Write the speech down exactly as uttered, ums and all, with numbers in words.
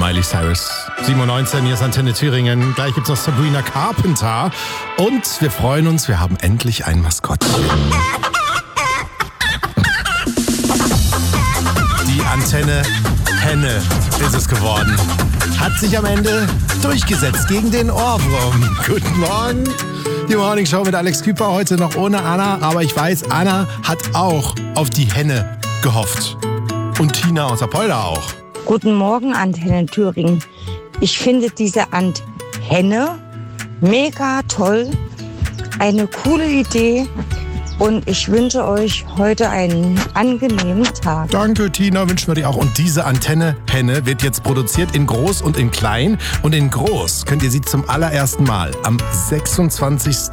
Miley Cyrus. sieben Uhr neunzehn, hier ist Antenne Thüringen. Gleich gibt's noch Sabrina Carpenter. Und wir freuen uns, wir haben endlich ein Maskottchen. Die Antenne Henne ist es geworden. Hat sich am Ende durchgesetzt gegen den Ohrwurm. Guten Morgen. Die Morning Show mit Alex Küper, heute noch ohne Anna. Aber ich weiß, Anna hat auch auf die Henne gehofft. Und Tina aus Apolda auch. Guten Morgen, Antenne Thüringen. Ich finde diese Antenne mega toll. Eine coole Idee. Und ich wünsche euch heute einen angenehmen Tag. Danke, Tina, wünschen wir dir auch. Und diese Antenne Henne wird jetzt produziert in groß und in klein. Und in groß könnt ihr sie zum allerersten Mal am sechsundzwanzigsten